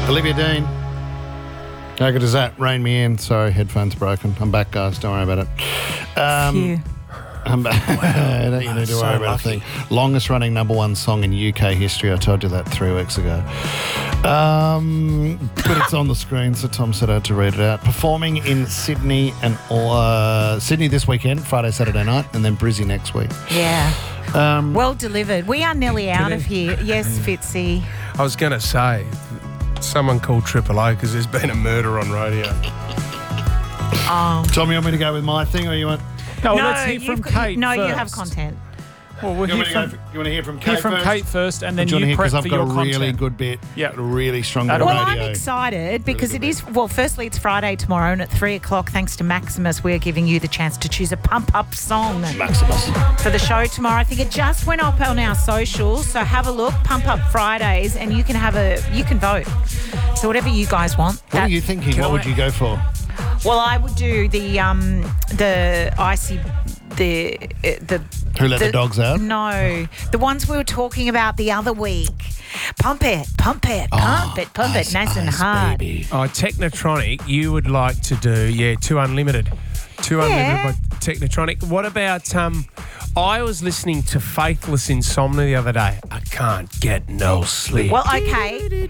Olivia Dean. How good is that? Rain me in. Sorry, headphones broken. I'm back, guys. Don't worry about it. Phew. I'm back. Don't you need to worry about a thing. Longest running number one song in UK history. I told you that 3 weeks ago. But it's on the screen, so Tom said I had to read it out. Performing in Sydney and Sydney this weekend, Friday, Saturday night, and then Brizzy next week. Yeah. Well delivered. We are nearly out of here. Yes, Fitzy. I was going to say, someone called Triple O because there's been a murder on radio. Tom, you want me to go with my thing, or you want... No, let's hear from Kate No, first. you have content. Well, we'll You hear want to hear from Kate hear from first? Kate first, and then Do you want to you hear, prep because for I've got your a really content. good bit. Yeah. A really strong bit of Well, radio. I'm excited because it is, well, firstly, it's Friday tomorrow, and at 3 o'clock, thanks to Maximus, we're giving you the chance to choose a pump-up song Maximus. for the show tomorrow. I think it just went up on our socials, so have a look, Pump Up Fridays, and you can vote. So whatever you guys want. What are you thinking? What would you go for? Well, I would do the icy, the Who let the dogs out? No, the ones we were talking about the other week. Pump it, pump it, pump it, nice and hard. Baby. Oh, Technotronic, you would like to do, 2 Unlimited. 2 Unlimited by Technotronic. What about, I was listening to Faithless Insomnia the other day. I can't get no sleep. Well, okay.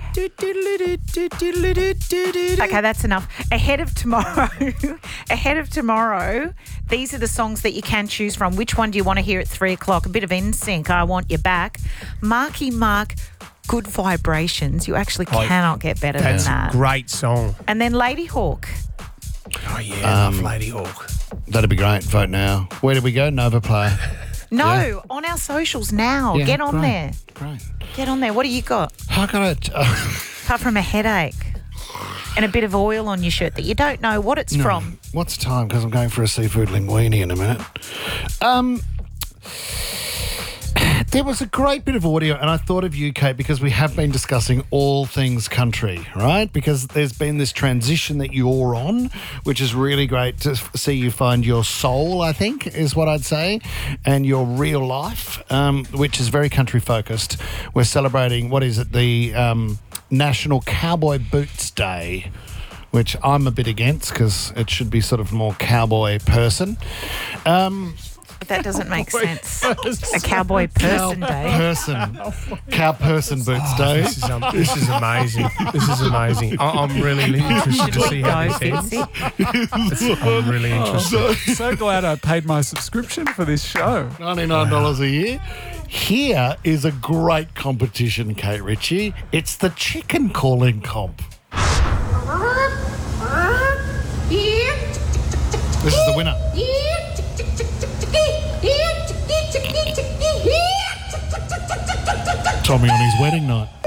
Okay, that's enough. Ahead of tomorrow, these are the songs that you can choose from. Which one do you want to hear at 3 o'clock? A bit of NSYNC, I Want You Back. Marky Mark, Good Vibrations. You actually cannot get better than That's that. a great song. And then Lady Hawk. Oh, yeah, love Lady Hawk. That'd be great. Vote now. Where do we go? Nova Play. No, on our socials now. Yeah, Get on great. there. Great. Get on there. What do you got? I got it. Apart from a headache and a bit of oil on your shirt that you don't know what it's from. What's the time? Because I'm going for a seafood linguine in a minute. There was a great bit of audio, and I thought of you, Kate, because we have been discussing all things country, right? Because there's been this transition that you're on, which is really great to see you find your soul, I think, is what I'd say, and your real life, which is very country-focused. We're celebrating, what is it, the National Cowboy Boots Day, which I'm a bit against because it should be sort of more cowboy person. But that doesn't make sense. A cowboy person day. Cow person boots day. This is amazing. This is amazing. I'm really interested to see how this ends. I'm really interested. So glad I paid my subscription for this show. $99 a year. Here is a great competition, Kate Ritchie. It's the chicken calling comp. This is the winner. Tommy on his wedding night.